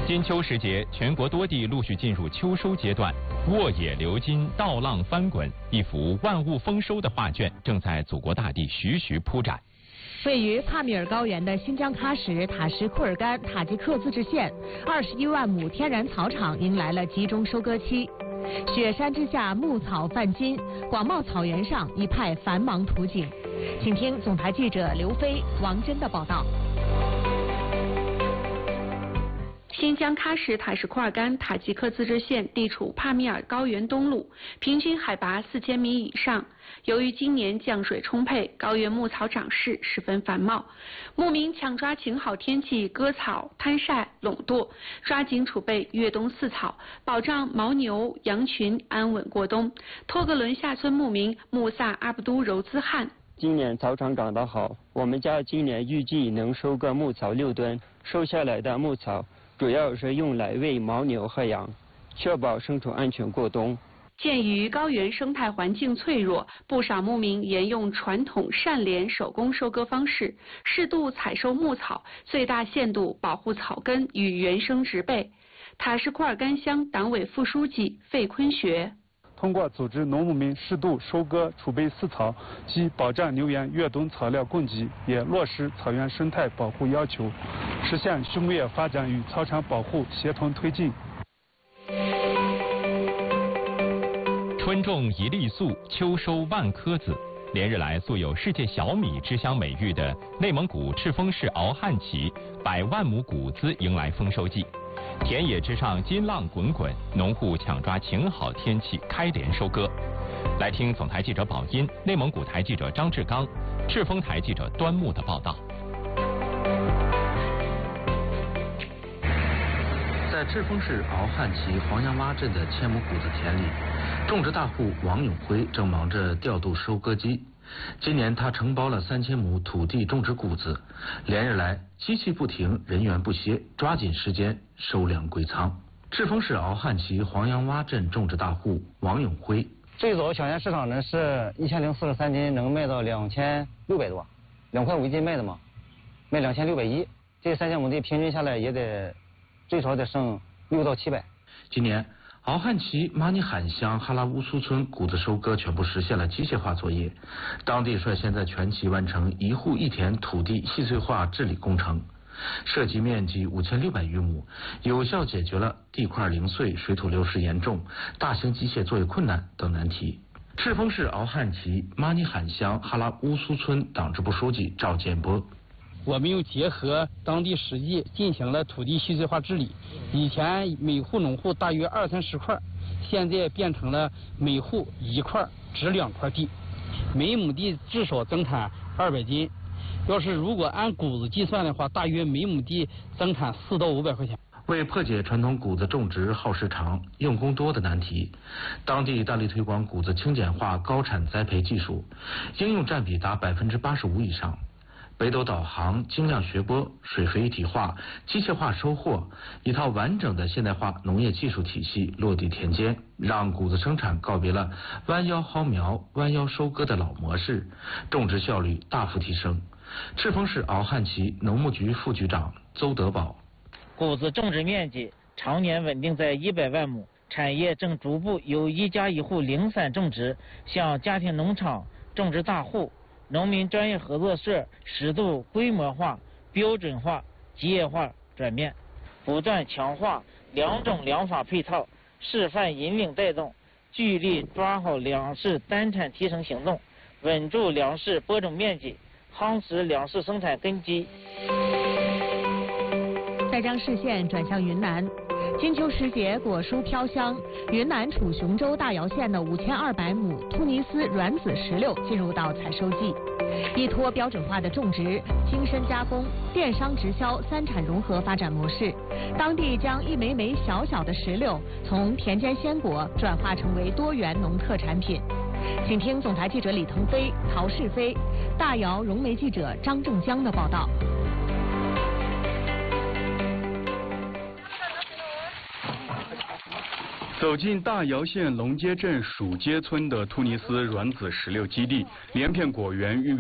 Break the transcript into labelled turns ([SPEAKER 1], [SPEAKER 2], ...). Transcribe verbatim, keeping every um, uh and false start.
[SPEAKER 1] 金秋时节，全国多地陆续进入秋收阶段，沃野流金，稻浪翻滚，一幅万物丰收的画卷正在祖国大地徐徐铺展。
[SPEAKER 2] 位于帕米尔高原的新疆喀什塔什库尔干塔吉克自治县，二十一万亩天然草场迎来了集中收割期。雪山之下，牧草泛金，广袤草原上一派繁忙图景。请听总台记者刘飞、王真的报道。
[SPEAKER 3] 新疆喀什塔什库尔干塔吉克自治县地处帕米尔高原东麓，平均海拔四千米以上。由于今年降水充沛，高原牧草长势十分繁茂，牧民抢抓晴好天气割草、摊晒、垄垛，抓紧储备越冬饲草，保障牦牛、羊群安稳过冬。托格伦下村牧民穆萨阿布都柔兹汗。
[SPEAKER 4] 今年草场长得好，我们家今年预计能收割牧草六吨，收下来的牧草主要是用来喂牦牛和羊，确保牲畜安全过冬。
[SPEAKER 3] 鉴于高原生态环境脆弱，不少牧民沿用传统善连手工收割方式，适度采收牧草，最大限度保护草根与原生植被。塔什库尔干乡党委副书记费坤学。
[SPEAKER 5] 通过组织农牧民适度收割储备饲草及保障牛羊越冬草料供给，也落实草原生态保护要求，实现畜牧业发展与草场保护协同推进。
[SPEAKER 1] 春种一粒粟，秋收万颗子。连日来素有世界小米之乡美誉的内蒙古赤峰市敖汉旗，百万亩谷子迎来丰收季。田野之上金浪滚滚，农户抢抓晴好天气开镰收割。来听总台记者宝音、内蒙古台记者张志刚、赤峰台记者端木的报道。
[SPEAKER 6] 在赤峰市敖汉旗黄杨洼镇的千亩谷子田里，种植大户王永辉正忙着调度收割机。今年他承包了三千亩土地种植谷子，连日来机器不停，人员不歇，抓紧时间收粮归仓。赤峰市敖汉旗黄杨洼镇种植大户王永辉，
[SPEAKER 7] 最早小年市场呢是一千零四十三斤，能卖到两千六百多，两块五一斤卖的嘛，卖两千六百一，这三千亩地平均下来也得最少得剩六到七百。
[SPEAKER 6] 今年敖汉旗马尼罕乡哈拉乌苏村谷子收割全部实现了机械化作业，当地率先在全旗完成一户一田土地细碎化治理工程，涉及面积五千六百余亩，有效解决了地块零碎、水土流失严重、大型机械作业困难等难题。赤峰市敖汉旗马尼罕乡哈拉乌苏村党支部书记赵建波。
[SPEAKER 8] 我们又结合当地实际进行了土地细碎化治理，以前每户农户大约二三十块，现在变成了每户一块值两块地，每亩地至少增产二百斤。要是如果按谷子计算的话，大约每亩地增产四到五百块钱。
[SPEAKER 6] 为破解传统谷子种植耗时长、用工多的难题，当地大力推广谷子轻简化高产栽培技术，应用占比达百分之八十五以上。北斗导航、精量学播、水肥一体化、机械化收获，一套完整的现代化农业技术体系落地田间，让谷子生产告别了弯腰薅苗、弯腰收割的老模式，种植效率大幅提升。赤峰市敖汉旗农牧局副局长邹德宝，
[SPEAKER 9] 谷子种植面积常年稳定在一百万亩，产业正逐步由一家一户零散种植向家庭农场、种植大户、农民专业合作社适度规模化、标准化、机械化转变，不断强化两种粮法配套，示范引领带动，聚力抓好粮食单产提升行动，稳住粮食播种面积，夯实粮食生产根基。
[SPEAKER 2] 再将视线转向云南。金秋时节，果蔬飘香，云南楚雄州大瑶县的五千二百亩突尼斯软籽石榴进入到采收季。依托标准化的种植、精深加工、电商直销三产融合发展模式，当地将一枚枚小小的石榴从田间鲜果转化成为多元农特产品。请听总台记者李腾飞、陶世飞、大瑶融媒记者张正江的报道。
[SPEAKER 5] 走进大瑶县龙街镇蜀街村的突尼斯软籽石榴基地，连片果园孕